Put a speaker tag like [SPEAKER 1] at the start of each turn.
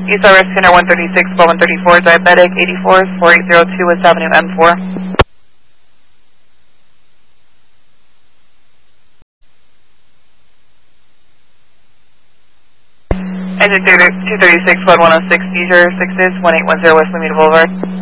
[SPEAKER 1] East River Skinner 136, 134, diabetic, 84, 4802 West Avenue, M4. Exit 236, flood 106, seizure 6 is 1810 West Lamita Boulevard.